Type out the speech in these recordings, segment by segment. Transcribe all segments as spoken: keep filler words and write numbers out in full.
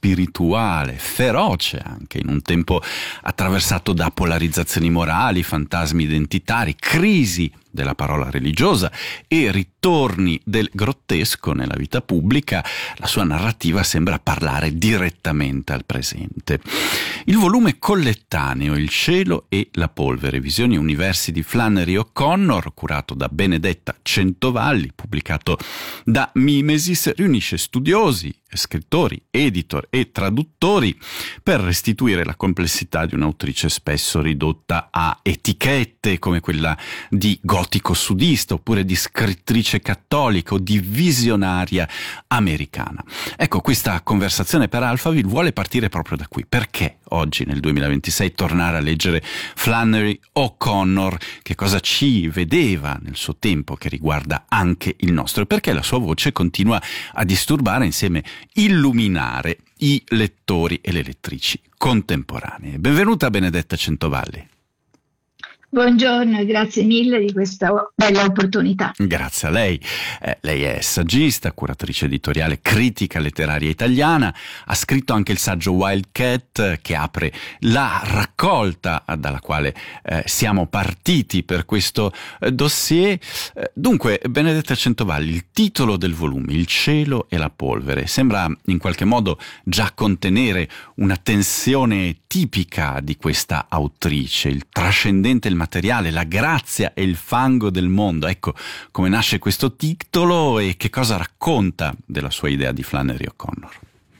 spirituale, feroce anche, in un tempo attraversato da polarizzazioni morali, fantasmi identitari, crisi della parola religiosa e ritorni del grottesco nella vita pubblica, la sua narrativa sembra parlare direttamente al presente. Il volume collettaneo Il cielo e la polvere, visioni e universi di Flannery O'Connor, curato da Benedetta Centovalli, pubblicato da Mimesis, riunisce studiosi, scrittori, editor e traduttori per restituire la complessità di un'autrice spesso ridotta a etichette come quella di gotico sudista oppure di scrittrice cattolica o di visionaria americana. Ecco, questa conversazione per Alphaville vuole partire proprio da qui. Perché oggi nel duemilaventisei tornare a leggere Flannery O'Connor? Che cosa ci vedeva nel suo tempo che riguarda anche il nostro? E perché la sua voce continua a disturbare, insieme illuminare i lettori e le lettrici contemporanee. Benvenuta Benedetta Centovalli. Buongiorno e grazie mille di questa bella opportunità. Grazie a lei. Eh, lei è saggista, curatrice editoriale, critica letteraria italiana, ha scritto anche il saggio Wildcat che apre la raccolta dalla quale eh, siamo partiti per questo eh, dossier. Eh, dunque, Benedetta Centovalli, il titolo del volume, Il cielo e la polvere, sembra in qualche modo già contenere una tensione tipica di questa autrice, il trascendente, il materiale, la grazia e il fango del mondo. Ecco come nasce questo titolo e che cosa racconta della sua idea di Flannery O'Connor.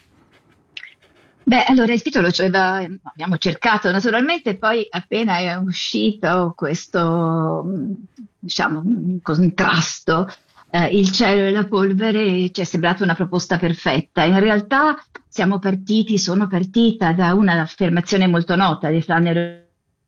Beh, allora il titolo ce l'aveva, abbiamo cercato naturalmente, poi appena è uscito questo, diciamo, contrasto, eh, il cielo e la polvere, ci è sembrata una proposta perfetta. In realtà siamo partiti, sono partita da un'affermazione molto nota di Flannery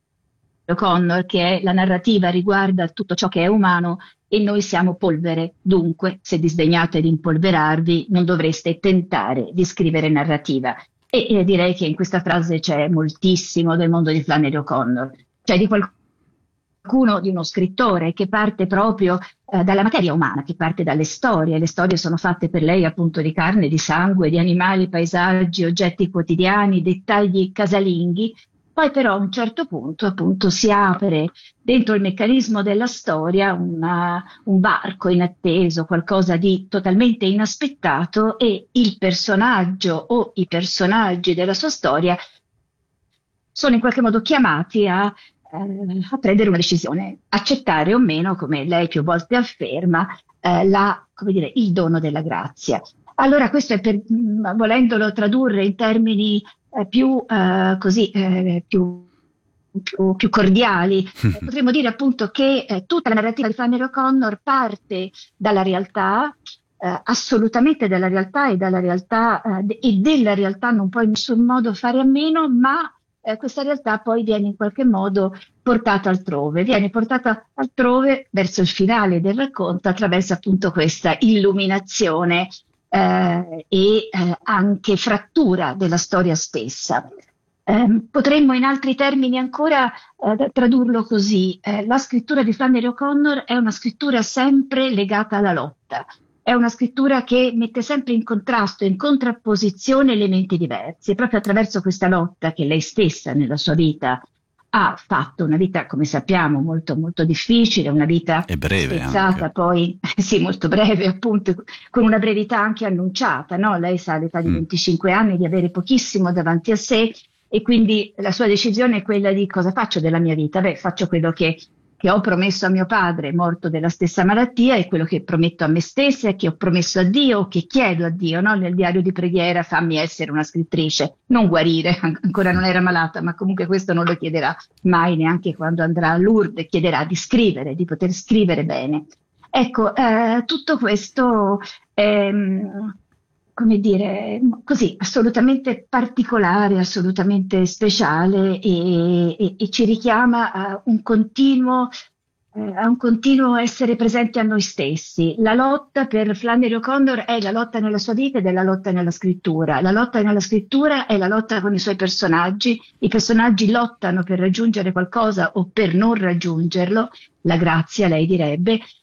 O'Connor, che è: la narrativa riguarda tutto ciò che è umano e noi siamo polvere, dunque se disdegnate di impolverarvi non dovreste tentare di scrivere narrativa. E, e direi che in questa frase c'è moltissimo del mondo di Flannery O'Connor, cioè di qualcuno, di uno scrittore che parte proprio eh, dalla materia umana, che parte dalle storie. Le storie sono fatte per lei appunto di carne, di sangue, di animali, paesaggi, oggetti quotidiani, dettagli casalinghi. Poi però a un certo punto appunto si apre dentro il meccanismo della storia una, un varco inatteso, qualcosa di totalmente inaspettato, e il personaggio o i personaggi della sua storia sono in qualche modo chiamati a, eh, a prendere una decisione, accettare o meno, come lei più volte afferma, eh, la, come dire, il dono della grazia. Allora questo è, per, volendolo tradurre in termini eh, più eh, così eh, più, più, più cordiali, eh, potremmo dire appunto che eh, tutta la narrativa di Flannery O'Connor parte dalla realtà, eh, assolutamente dalla realtà e dalla realtà eh, e della realtà non può in nessun modo fare a meno, ma eh, questa realtà poi viene in qualche modo portata altrove, viene portata altrove verso il finale del racconto attraverso appunto questa illuminazione Eh, e eh, anche frattura della storia stessa. Eh, potremmo in altri termini ancora eh, tradurlo così: eh, la scrittura di Flannery O'Connor è una scrittura sempre legata alla lotta, è una scrittura che mette sempre in contrasto, in contrapposizione elementi diversi, e proprio attraverso questa lotta che lei stessa nella sua vita ha fatto, una vita come sappiamo molto molto difficile, una vita e breve spezzata, anche. Poi sì, molto breve appunto, con una brevità anche annunciata, no? Lei sa all'età di mm. venticinque anni di avere pochissimo davanti a sé, e quindi la sua decisione è quella di: cosa faccio della mia vita? Beh, faccio quello che che ho promesso a mio padre, morto della stessa malattia, e quello che prometto a me stessa e che ho promesso a Dio, che chiedo a Dio, no? Nel diario di preghiera: fammi essere una scrittrice, non guarire, ancora non era malata, ma comunque questo non lo chiederà mai, neanche quando andrà a Lourdes, chiederà di scrivere, di poter scrivere bene. Ecco, eh, tutto questo è, come dire, così, assolutamente particolare, assolutamente speciale, e, e, e ci richiama a un continuo, eh, a un continuo essere presenti a noi stessi. La lotta per Flannery O'Connor è la lotta nella sua vita ed è la lotta nella scrittura. La lotta nella scrittura è la lotta con i suoi personaggi. I personaggi lottano per raggiungere qualcosa o per non raggiungerlo, la grazia, lei direbbe.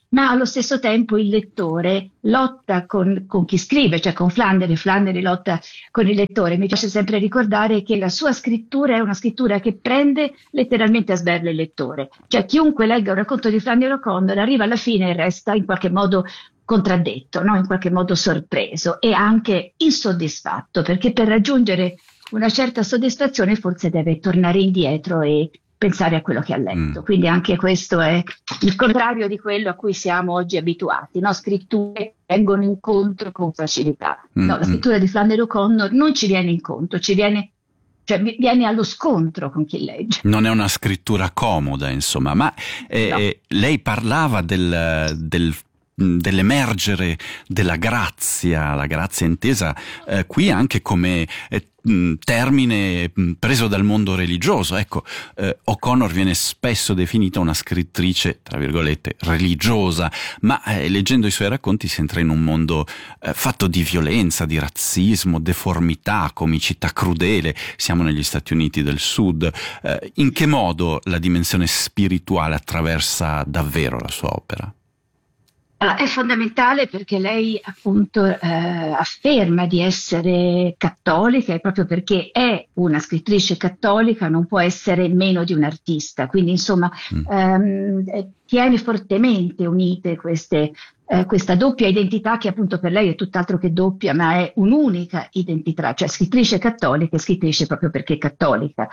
ma allo stesso tempo il lettore lotta con, con chi scrive, cioè con Flannery, Flannery lotta con il lettore. Mi piace sempre ricordare che la sua scrittura è una scrittura che prende letteralmente a sberle il lettore, cioè chiunque legga un racconto di Flannery O'Connor arriva alla fine e resta in qualche modo contraddetto, no? In qualche modo sorpreso e anche insoddisfatto, perché per raggiungere una certa soddisfazione forse deve tornare indietro e pensare a quello che ha letto. Mm. Quindi anche questo è il contrario di quello a cui siamo oggi abituati, no? Scritture vengono incontro con facilità. Mm. No, la scrittura di Flannery O'Connor non ci viene incontro, ci viene, cioè viene allo scontro con chi legge. Non è una scrittura comoda, insomma, ma eh, no. Lei parlava del, del dell'emergere della grazia, la grazia intesa eh, qui anche come eh, termine preso dal mondo religioso. Ecco, eh, O'Connor viene spesso definita una scrittrice, tra virgolette, religiosa, ma eh, leggendo i suoi racconti si entra in un mondo eh, fatto di violenza, di razzismo, deformità, comicità crudele. Siamo negli Stati Uniti del Sud. Eh, in che modo la dimensione spirituale attraversa davvero la sua opera? Uh, è fondamentale perché lei appunto uh, afferma di essere cattolica e proprio perché è una scrittrice cattolica non può essere meno di un artista, quindi insomma mm. um, tiene fortemente unite queste, uh, questa doppia identità che appunto per lei è tutt'altro che doppia, ma è un'unica identità, cioè scrittrice cattolica e scrittrice proprio perché cattolica.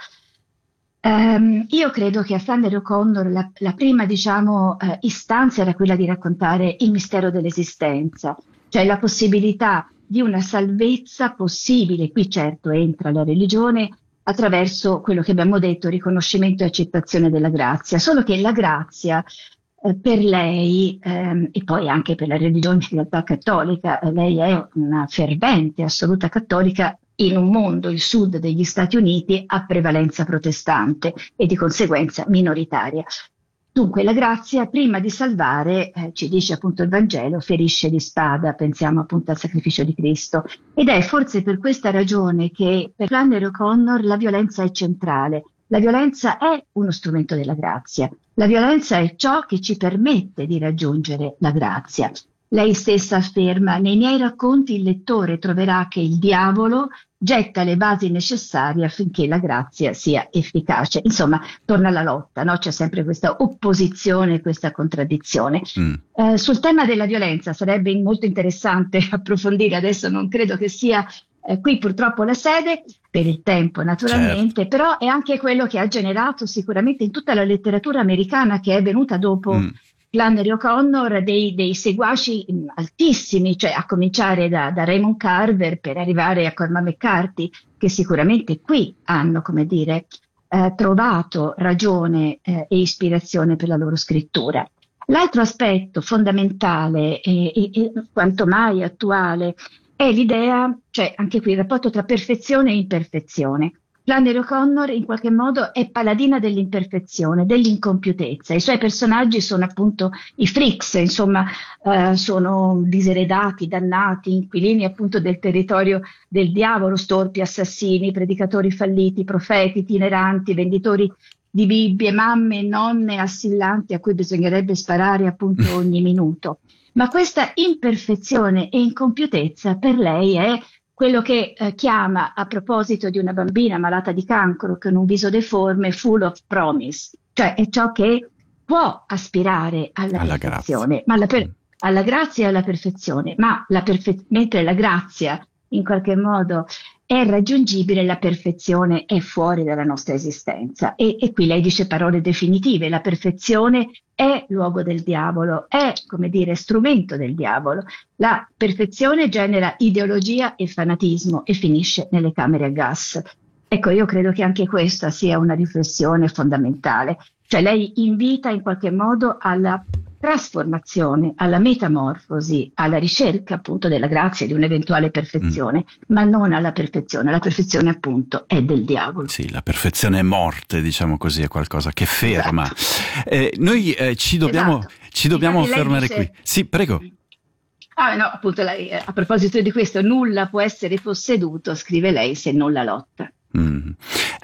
Um, io credo che a Flannery O'Connor la, la prima, diciamo, uh, istanza era quella di raccontare il mistero dell'esistenza, cioè la possibilità di una salvezza possibile, qui certo entra la religione, attraverso quello che abbiamo detto, riconoscimento e accettazione della grazia, solo che la grazia eh, per lei, ehm, e poi anche per la religione in realtà cattolica, eh, lei è una fervente, assoluta cattolica, in un mondo, il sud degli Stati Uniti, a prevalenza protestante e di conseguenza minoritaria. Dunque la grazia, prima di salvare, eh, ci dice appunto il Vangelo, ferisce di spada, pensiamo appunto al sacrificio di Cristo. Ed è forse per questa ragione che per Flannery O'Connor la violenza è centrale. La violenza è uno strumento della grazia. La violenza è ciò che ci permette di raggiungere la grazia. Lei stessa afferma: nei miei racconti il lettore troverà che il diavolo getta le basi necessarie affinché la grazia sia efficace. Insomma, torna alla lotta, no? C'è sempre questa opposizione, questa contraddizione. Mm. Eh, sul tema della violenza sarebbe molto interessante approfondire, adesso non credo che sia eh, qui purtroppo la sede, per il tempo naturalmente, certo. Però è anche quello che ha generato sicuramente in tutta la letteratura americana che è venuta dopo mm. Flannery O'Connor dei, dei seguaci altissimi, cioè a cominciare da, da Raymond Carver per arrivare a Cormac McCarthy, che sicuramente qui hanno, come dire, eh, trovato ragione eh, e ispirazione per la loro scrittura. L'altro aspetto fondamentale e, e, e quanto mai attuale è l'idea, cioè anche qui il rapporto tra perfezione e imperfezione. Flannery O'Connor in qualche modo è paladina dell'imperfezione, dell'incompiutezza. I suoi personaggi sono appunto i freaks, insomma, eh, sono diseredati, dannati, inquilini appunto del territorio del diavolo, storpi, assassini, predicatori falliti, profeti, itineranti, venditori di Bibbie, mamme, nonne assillanti a cui bisognerebbe sparare appunto ogni minuto. Ma questa imperfezione e incompiutezza per lei è quello che eh, chiama, a proposito di una bambina malata di cancro con un viso deforme, full of promise, cioè è ciò che può aspirare alla, alla perfezione, ma alla, per- alla grazia e alla perfezione, ma la perfe- mentre la grazia in qualche modo è raggiungibile, la perfezione è fuori dalla nostra esistenza. E, e qui lei dice parole definitive: la perfezione è luogo del diavolo, è, come dire, strumento del diavolo. La perfezione genera ideologia e fanatismo e finisce nelle camere a gas. Ecco, io credo che anche questa sia una riflessione fondamentale. Cioè lei invita in qualche modo alla trasformazione, alla metamorfosi, alla ricerca appunto della grazia, di un'eventuale perfezione, mm. ma non alla perfezione. La perfezione appunto è del diavolo. Sì, la perfezione è morte, diciamo così, è qualcosa che ferma. Esatto. Eh, noi eh, ci dobbiamo, esatto. ci dobbiamo fermare dice... qui. Sì, prego. Ah, no, appunto, lei, a proposito di questo, nulla può essere posseduto, scrive lei, se non la lotta. Mm.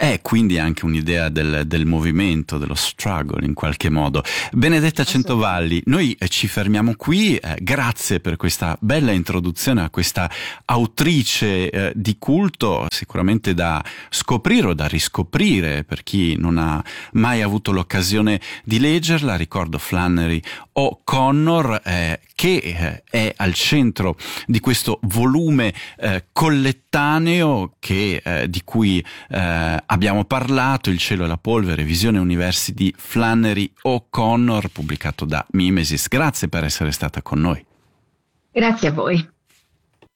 È quindi anche un'idea del, del movimento, dello struggle in qualche modo. Benedetta Centovalli, noi eh, ci fermiamo qui, eh, grazie per questa bella introduzione a questa autrice eh, di culto, sicuramente da scoprire o da riscoprire per chi non ha mai avuto l'occasione di leggerla. Ricordo Flannery O'Connor, eh, che eh, è al centro di questo volume eh, collettaneo che, eh, di cui eh, abbiamo parlato, Il cielo e la polvere, visione universi di Flannery O'Connor, pubblicato da Mimesis. Grazie per essere stata con noi. Grazie a voi.